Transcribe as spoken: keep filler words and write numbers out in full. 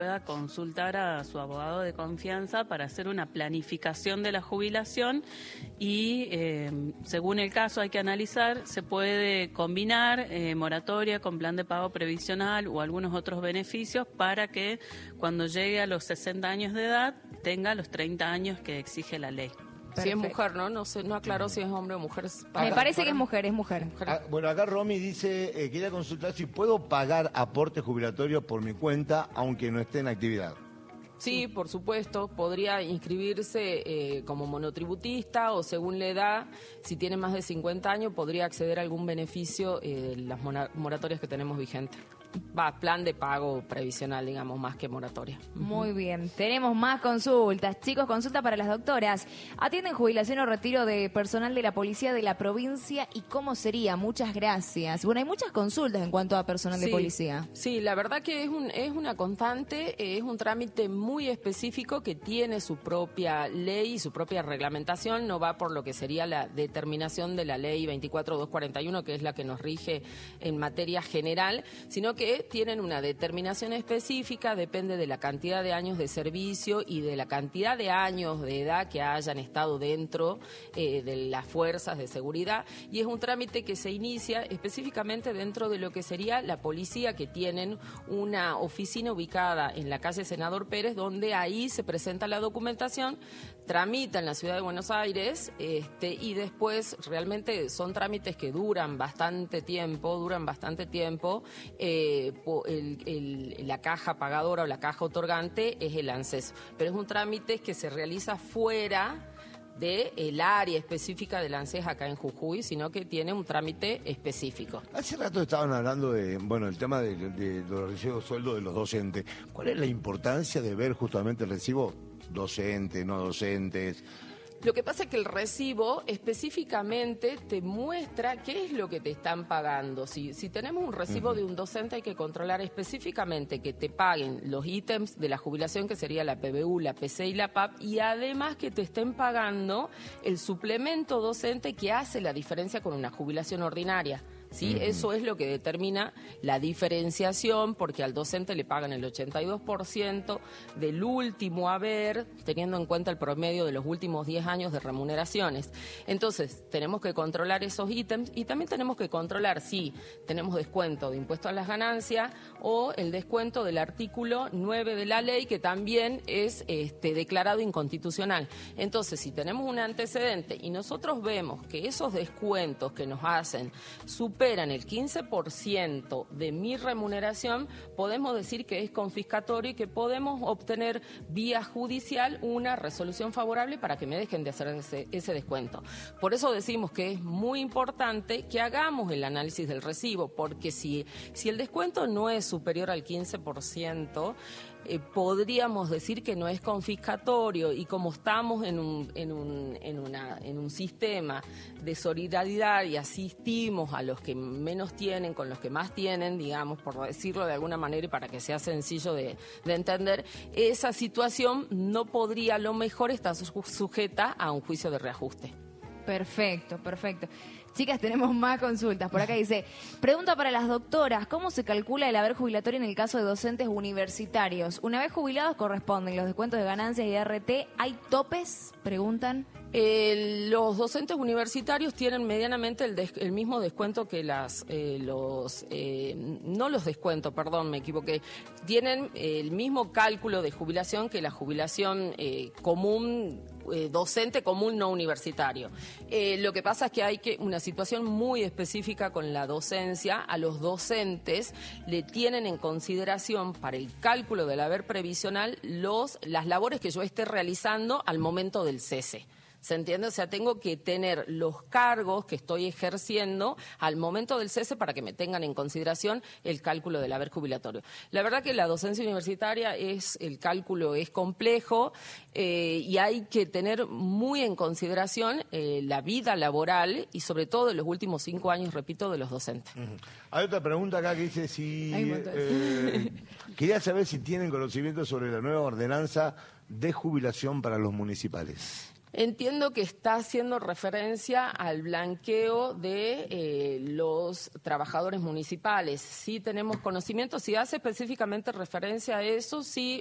pueda consultar a su abogado de confianza para hacer una planificación de la jubilación y eh, según el caso hay que analizar, se puede combinar eh, moratoria con plan de pago previsional o algunos otros beneficios para que cuando llegue a los sesenta años de edad tenga los treinta años que exige la ley. Perfecto. Si es mujer, ¿no? No, sé, no aclaró si es hombre o mujer. Para, Me parece para... que es mujer, es mujer. Ah, bueno, acá Romy dice, eh, quería consultar si puedo pagar aporte jubilatorio por mi cuenta, aunque no esté en actividad. Sí, por supuesto, podría inscribirse eh, como monotributista o según la edad, si tiene más de cincuenta años, podría acceder a algún beneficio eh, de las moratorias que tenemos vigentes. Va, plan de pago previsional, digamos, más que moratoria. Muy bien, tenemos más consultas. Chicos, consulta para las doctoras. ¿Atienden jubilación o retiro de personal de la policía de la provincia y cómo sería? Muchas gracias. Bueno, hay muchas consultas en cuanto a personal sí, de policía. Sí, la verdad que es, un, es una constante, es un trámite muy específico que tiene su propia ley y su propia reglamentación. No va por lo que sería la determinación de la ley veinticuatro mil doscientos cuarenta y uno, que es la que nos rige en materia general, sino que que tienen una determinación específica, depende de la cantidad de años de servicio y de la cantidad de años de edad que hayan estado dentro eh, de las fuerzas de seguridad, y es un trámite que se inicia específicamente dentro de lo que sería la policía, que tienen una oficina ubicada en la calle Senador Pérez, donde ahí se presenta la documentación, tramita en la ciudad de Buenos Aires este, y después realmente son trámites que duran bastante tiempo, duran bastante tiempo. Eh, El, el, la caja pagadora o la caja otorgante es el ANSES, pero es un trámite que se realiza fuera del área específica del ANSES acá en Jujuy, sino que tiene un trámite específico. Hace rato estaban hablando de, bueno, el tema de, de, de los recibos de sueldo de los docentes. ¿Cuál es la importancia de ver justamente el recibo docente, no docentes? Lo que pasa es que el recibo específicamente te muestra qué es lo que te están pagando. Si, si tenemos un recibo uh-huh. de un docente, hay que controlar específicamente que te paguen los ítems de la jubilación, que sería la P B U, la P C y la P A P, y además que te estén pagando el suplemento docente que hace la diferencia con una jubilación ordinaria. ¿Sí? Uh-huh. Eso es lo que determina la diferenciación, porque al docente le pagan el ochenta y dos por ciento del último haber, teniendo en cuenta el promedio de los últimos diez años de remuneraciones. Entonces, tenemos que controlar esos ítems y también tenemos que controlar si tenemos descuento de impuesto a las ganancias o el descuento del artículo nueve de la ley, que también es este, declarado inconstitucional. Entonces, si tenemos un antecedente y nosotros vemos que esos descuentos que nos hacen superan el quince por ciento de mi remuneración, podemos decir que es confiscatorio y que podemos obtener vía judicial una resolución favorable para que me dejen de hacer ese, ese descuento. Por eso decimos que es muy importante que hagamos el análisis del recibo, porque si, si el descuento no es superior al quince por ciento, Eh, podríamos decir que no es confiscatorio, y como estamos en un, en un, en una, en un sistema de solidaridad y asistimos a los que menos tienen con los que más tienen, digamos, por decirlo de alguna manera y para que sea sencillo de, de entender, esa situación no podría, a lo mejor estar sujeta a un juicio de reajuste. Perfecto, perfecto. Chicas, tenemos más consultas. Por acá dice, pregunta para las doctoras, ¿cómo se calcula el haber jubilatorio en el caso de docentes universitarios? Una vez jubilados corresponden los descuentos de ganancias y R T. ¿Hay topes? Preguntan. Eh, los docentes universitarios tienen medianamente el, des, el mismo descuento que las, eh, los, eh, no los descuentos, perdón, me equivoqué, tienen el mismo cálculo de jubilación que la jubilación eh, común, eh, docente común no universitario. Eh, lo que pasa es que hay que una situación muy específica con la docencia. A los docentes le tienen en consideración para el cálculo del haber previsional los, las labores que yo esté realizando al momento del cese. ¿Se entiende? O sea, tengo que tener los cargos que estoy ejerciendo al momento del cese para que me tengan en consideración el cálculo del haber jubilatorio. La verdad que la docencia universitaria es, el cálculo es complejo eh, y hay que tener muy en consideración eh, la vida laboral y sobre todo en los últimos cinco años, repito, de los docentes. Uh-huh. Hay otra pregunta acá que dice si... Eh, quería saber si tienen conocimiento sobre la nueva ordenanza de jubilación para los municipales. Entiendo que está haciendo referencia al blanqueo de eh, los trabajadores municipales. Sí tenemos conocimiento, si hace específicamente referencia a eso, sí